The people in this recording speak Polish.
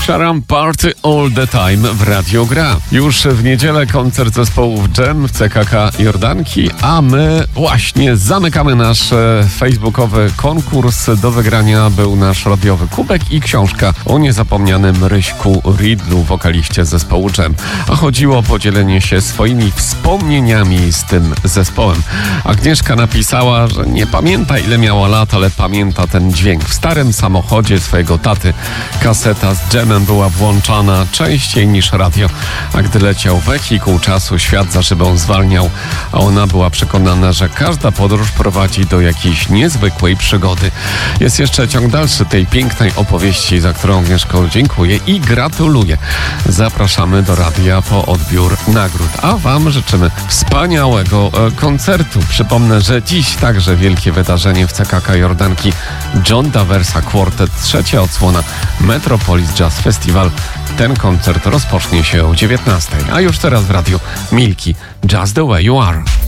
Sharam Party All The Time w Radiu Gra. Już w niedzielę koncert zespołów Dżem w CKK Jordanki, a my właśnie zamykamy nasz facebookowy konkurs. Do wygrania był nasz radiowy kubek i książka o niezapomnianym Ryśku Ridlu, wokaliście zespołu Dżem. A chodziło o podzielenie się swoimi wspomnieniami z tym zespołem. Agnieszka napisała, że nie pamięta ile miała lat, ale pamięta ten dźwięk. W starym samochodzie swojego taty kaseta z Dżemem była włączana częściej niż radio, a gdy leciał wehikuł czasu, świat za szybą zwalniał, a ona była przekonana, że każda podróż prowadzi do jakiejś niezwykłej przygody. Jest jeszcze ciąg dalszy tej pięknej opowieści, za którą Agnieszko dziękuję i gratuluję. Zapraszamy do radia po odbiór nagród, a Wam życzymy wspaniałego koncertu. Przypomnę, że dziś także wielkie wydarzenie w CKK Jordanki. John Daversa Quartet, trzecia odsłona Metropolis Jazz Festival. Ten koncert rozpocznie się o 19:00, a już teraz w radiu Milki, Just the Way You Are.